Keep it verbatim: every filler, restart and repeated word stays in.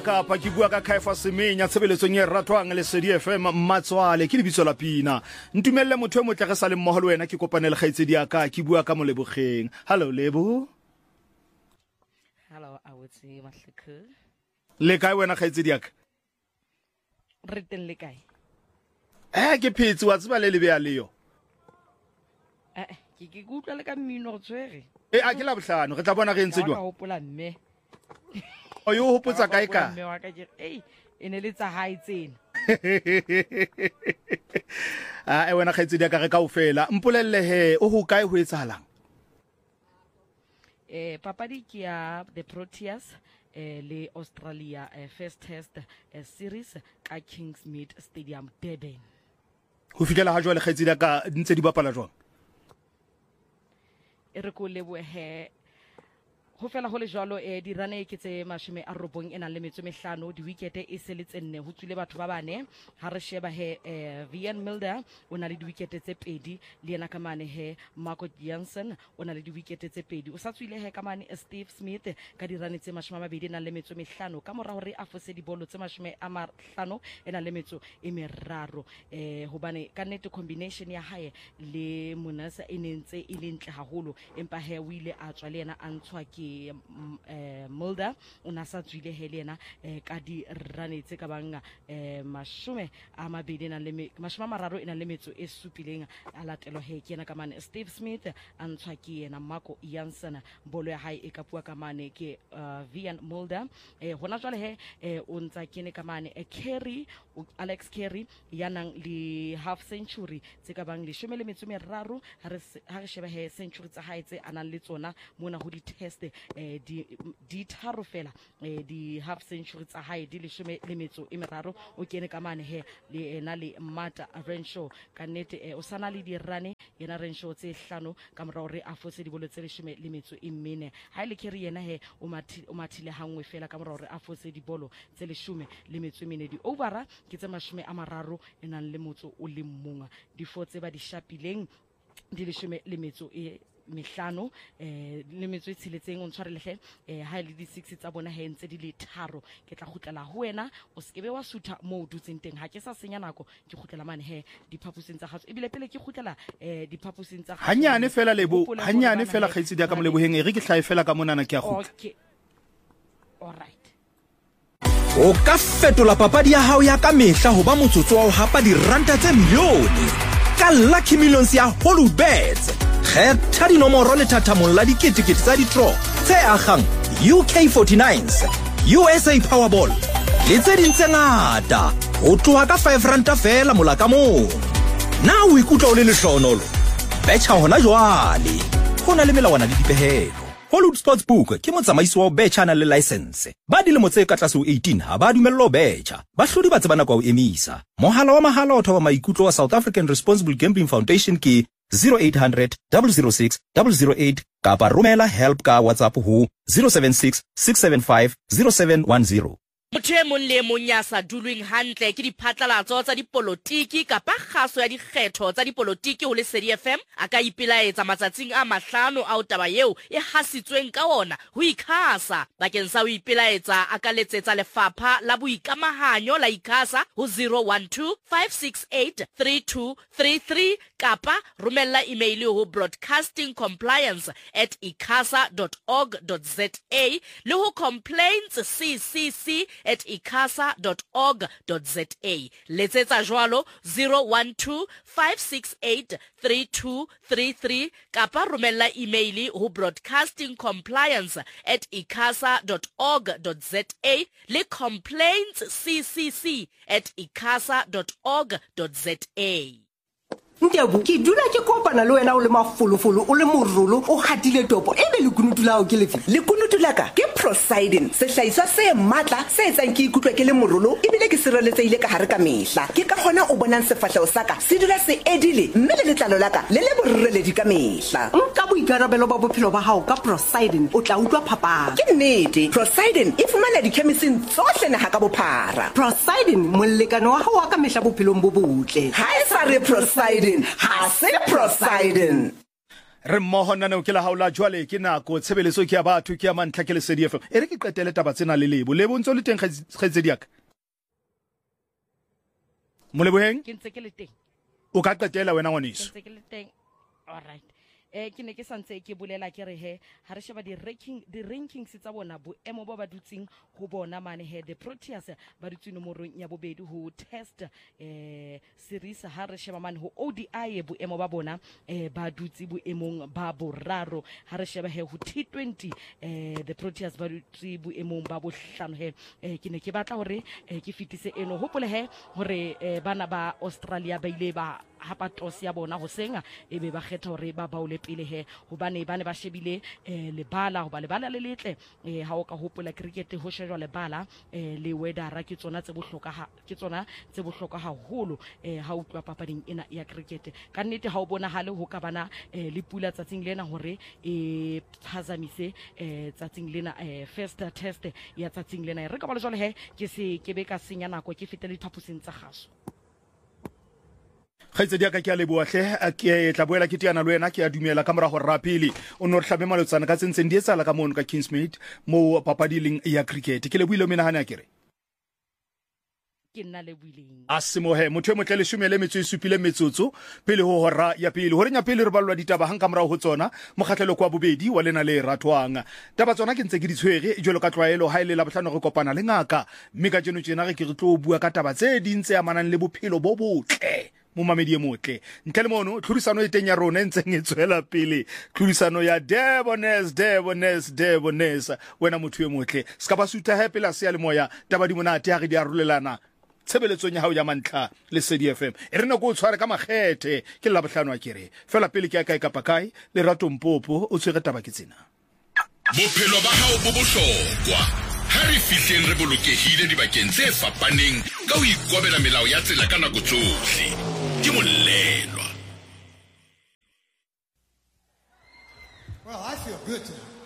Ka pa ke bua ka Khaifa Semenya tshebeletsong e ratwang le Lesedi F M Mmatswale ke lebitso la Pina ntumelle motho e motle ge sa le mmoho le wena ke kopanele kgaitsedi ya ka ke bua ka Molebogeng. Hello Lebo. Hello I would say Mahlekhu. Le kae wena kgaitsedi ya ka? Re teng le kae? Eh ke phetse wa tseba le lebe ya leo. Eh ke ke utlwa le ka mmino tswere. Eh a ke la bohlano re tla bona re ntse jwa. Ka hopola mme. O yo hopotsa kae ka? Mme wa ka ke ei ene le tsa hae tsena. Ah e wena kgaitsedi ya ka re ka ofela mpolelle he o ho kae ho etsahalang? Eh papadi ke ya the Proteas eh le Australia eh, first test eh, series ka Kingsmead Stadium Durban. Ho fitela ha jwa le kgaitsedi ya ka ntse di bapala jwang? E re ko lebohe ho fela ho le jwalo e di rane ke tse mashome a robong ena le metso mehlano di wicket e se le tsenne ho tswile batho ba bane ha re sheba he eh, Vian Milder o na le di wicket tse pedi le ena ka mane he Marco Jansen o na le di wicket tse pedi o sa tswile he ka mane Steve Smith ka di rane tse mashome a mabedi ena le metso mehlano ka mora hore a fose di bolo tse mashome a mahlano ena le metso e meraro eh hobane ka net combination ya hae le Monasa e nentse e le ntle haholo empa he o ile a tswa le ena a ntshwa ke eh Mulder ona sa tswile he le ena eh ka di ranetse ka banga eh mashome a mabedi na le mashome a mararo ena le metso e supileng a latelo he ke ena ka mane Steve Smith a ntshwa ke ena Marco Jansen bolo ya hae e ka pua ka mane ke uh, Vian Mulder eh hona jwale he eh o ntsa kene ka mane eh, Kerry Alex Kerry ya nang le half century tse ka bang le shome le metso meraro ha re ha re sheba he century tsa hae tse anang le tsona mona ho di test eh di di tharo fela eh di half century tsa hae di le shome le metso e meraro o kene ka mane he le ena le Mata Renshaw ka nete eh, o sana le di rane yena Renshaw tse hlano ka mora hore a fose di bolo tse le shome le metso e mene ha ile Kerry yena he o mathi o mathile hangwe fela ka mora hore a fose di bolo tse le shome le metso e mene di overa ke tse mashome a mararo enang le motso o le mmonga di fotse ba di shapileng di le shome le metso e mehlano eh le metso e tshiletseng o ntshwarelehle eh ha ile di six tsa bona he ntse di le tharo ke tla khutlela ho wena o skebe wa sutha mo dutseng teng ha ke sa senya nako ke khutlela mane he diphapusing tsa gatso e bile pele ke khutlela eh diphapusing tsa gatso hanyane fela lebo hanyane fela kgaitsedi ya ka Moleboheng e re ke hlae fela ka monana ke ya khutla. Okay all right. O ka fetola papadi ya hao ya ka mehla ho ba motsotso wa ho hapa diranta tse milione ka Lucky Millions ya Holubets. Kgetha dinomoro le thathamong la diketekete tsa di-draw tse agang U K forty-nines, U S A Powerball le tse ding tse ngata ho tloha ka five ranta fela mola ka mong. Na o ikutlwa o le lehlohonolo? Betcha hona jwale ho na le melawana le dipehelo. Hollywood Sportsbook ke motsamaisi wa betcha na le license. Ba dilemo tse ka tlase ho eighteen ha ba dumello betcha. Bahlodi ba tsebana kwa o emisa. Mohala wa mahala o thoba maikutlo wa South African Responsible Gambling Foundation ke zero eight hundred, zero zero six, zero zero eight kapa romela help ka WhatsApp ho zero seven six, six seven five, zero seven one zero. Motho e mong le mong ya sa dulweng hantle ke diphatlalatso tsa dipolotiki kapa kgaso ya dikgetho tsa dipolotiki ho Lesedi F M a ka ipelaetsa matsatsing a mahlano a taba eo e hasitsweng ka ona ho ikhasa bakeng sa ho ipelaetsa a ka letsetsa lefapha la boikamahanyo la ikhasa ho zero one two, five six eight, three two three three kapa romella email ho broadcastingcompliance at ikhasa dot org dot za le ho complaints ccc at ikhasa dot org dot za. Letsetsa jwalo zero one two, five six eight, three two three three kapa romella email ho broadcastingcompliance at ikhasa dot org dot za le complaints ccc at ikhasa dot org dot za. Ntiabu ke dula ke kopana le wena o le mafolofolo o le morolo o hatile topo e be le kunutu la o ke lefi le kunutu la ka ke Prosidin se hlaiswa se matla se etsang ke ikutlwe ke le morolo e bile ke sireletsehile ka hare ka mehla ke ka gona o bonang sefahleo sa ka se dula se edile mme le letlalo la ka le le borreledi ka mehla nka boikarabelo ba bophelo ba hao ka Prosidin o tla utlwa phapang ke nnete Prosidin e fumana di-chemistry tsohle naha ka bophara Prosidin molekano wa hao wa ka mehla bophelong bo botle ha e sa re Prosidin ha se Prosidin. re mmoho nna ke la haola jwale ke nako tshebeletso ke ya batho ke ya mantlha ke Lesedi F M e re ke qetele taba tsena le lebo lebo ntse le teng kgaitsedi yaka mo leboheng ke ntse ke le teng o ka qetela wena ngwaneso ke ntse ke le teng all right eh ke ne ke santse ke bolela ke re he ha re sheba di ranking di rankings tsa bona boemo ba ba dutsing ho bona mane he the Proteas ba dutse nomorong ya bobedi ho test eh series ha re sheba mane ho O D I boemo ba bona eh ba dutse boemong ba boraro ha re sheba he ho T twenty eh the Proteas ba dutse boemong ba bohlano he eh ke ne ke batla hore eh, ke fitise eno hopole he hore eh, bana ba Australia ba ile ba hapa tosi ya bona ho senga ebe ba kgetha hore ba baole pele he hobane bane ba shebile eh, lebala hoba lebala le letle eh, ha o ka hopola cricket ho shejwa lebala eh, le weather ke tsona tse bohloka ha ke tsona tse bohloka haholo eh, ha o tloa papading ena ya cricket ka nnete ha o bona hale ho ka bana eh, le pula tsatsing lena hore e phazamise eh, tsatsing lena eh, first test ya tsatsing lena re ka ba le jwale he ke se ke be ka senya nako ke fetele diphapusing tsa gaso kgaitsedi yaka ke a leboahle ke tla boela ke tiana le wena ke a dumela ka mora go rapile o no re hlabe malotsana ka tsentseng di etsala ka mono ka Kingsmead mo papadileng ya cricket ke le buile menahane ya kere ke nna le buileng a semohe motho e motle le shumele metso e supile metsotso pele ho hora ya pele hore nya pele re balwa ditaba hang ka mora ho tsona mokgahlelo kwa bobedi wa lena le ratwang taba tsona ke ntse ke di tshwere jolo ka tlwaelo ha ile la botlhano re kopana le ngaka mme ka jeno tsena re ke re tlo bua ka taba tse dintse ya manang le bophelo bo botle mo mamedi e motle ntle le mono tlhurisano e teng ya rona ntseng e tswela pele tlhurisano ya Debones Debones Debones wena motho e motle ska ba suta happy la se ya le moya taba di monate ha re di arolelana tshebeletsong ya hao ya mantlha Lesedi F M e re no go tshware ka makgethe ke la bohlano a kere fela pele ke ya kae kapa kae le rato mpopo o tshwere taba ke tsena bophelo ba hao bo bohlokwa ha re fihleng re bolokehile dibakeng tse fapaneng ka ho ikobela melao ya tsela ka nako tsohle ke molelwa. Well, I feel good tonight.